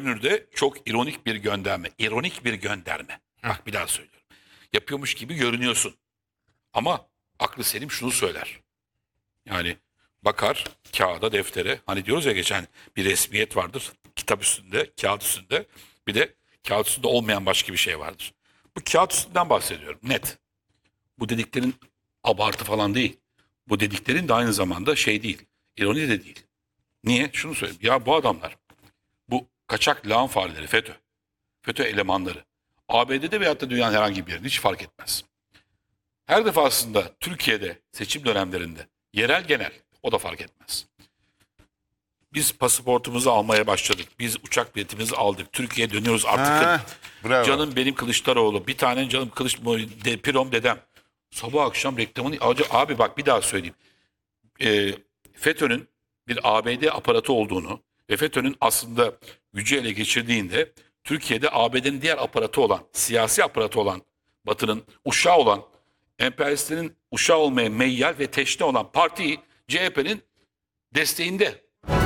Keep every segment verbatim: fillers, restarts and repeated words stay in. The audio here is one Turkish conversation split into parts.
görünürde çok ironik bir gönderme. İronik bir gönderme. Bak bir daha söylüyorum. Yapıyormuş gibi görünüyorsun. Ama aklı selim şunu söyler. Yani bakar kağıda, deftere. Hani diyoruz ya geçen bir resmiyet vardır. Kitap üstünde, kağıt üstünde. Bir de kağıt üstünde olmayan başka bir şey vardır. Bu kağıt üstünden bahsediyorum. Net. Bu dediklerin abartı falan değil. Bu dediklerin de aynı zamanda şey değil. İroni de değil. Niye? Şunu söyleyeyim. Ya bu adamlar, bu kaçak lağım fareleri, FETÖ, FETÖ elemanları, A B D'de veyahut da dünyanın herhangi bir yerinde hiç fark etmez. Her defasında Türkiye'de seçim dönemlerinde, yerel genel, o da fark etmez. Biz pasaportumuzu almaya başladık. Biz uçak biletimizi aldık. Türkiye'ye dönüyoruz artık. Ha, bravo. Canım benim Kılıçdaroğlu. Bir tane canım Kılıç de, Pirom dedem. Sabah akşam reklamını... Abi bak bir daha söyleyeyim. Ee, FETÖ'nün bir A B D aparatı olduğunu ve FETÖ'nün aslında gücü ele geçirdiğinde Türkiye'de A B D'nin diğer aparatı olan, siyasi aparatı olan, Batı'nın uşağı olan, emperyalistlerin uşağı olmaya meyyal ve teşne olan partiyi C H P'nin desteğinde.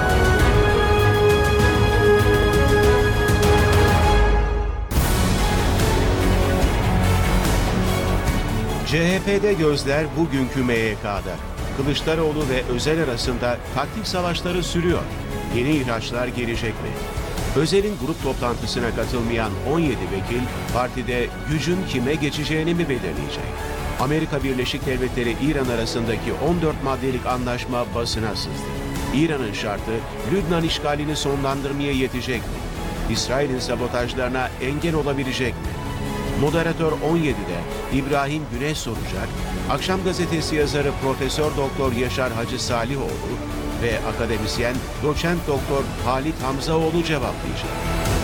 C H P'de gözler bugünkü M Y K'da. Kılıçdaroğlu ve Özel arasında taktik savaşları sürüyor. Yeni ihraçlar gelecek mi? Özel'in grup toplantısına katılmayan on yedi vekil partide gücün kime geçeceğini mi belirleyecek? Amerika Birleşik Devletleri İran arasındaki on dört maddelik anlaşma basına sızdı. İran'ın şartı Lübnan işgalini sonlandırmaya yetecek mi? İsrail'in sabotajlarına engel olabilecek mi? Moderatör on yedide İbrahim Güneş soracak, Akşam Gazetesi yazarı Profesör Doktor Yaşar Hacı Salihoğlu ve akademisyen Doçent Doktor Halit Hamzaoğlu cevaplayacak.